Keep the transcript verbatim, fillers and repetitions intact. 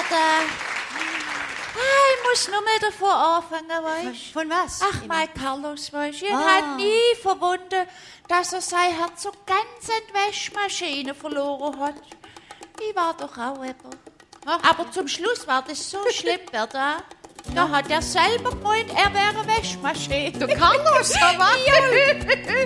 da. Ah, ich muss nur mehr davon anfangen, weißt Von, von was? Ach, mein Carlos, weißt du, ich ah. habe nie verwunden, dass er sein Herz so ganz in die Waschmaschine verloren hat. Ich war doch auch jemand. Aber zum Schluss war das so schlimm, da. Da hat er selber gemeint, er wäre eine Waschmaschine. Du Carlos, aber? Ja.